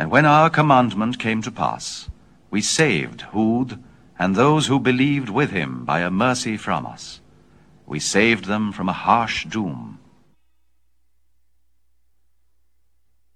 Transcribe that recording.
And when our commandment came to pass, we saved Hud and those who believed with him by a mercy from us. We saved them from a harsh doom.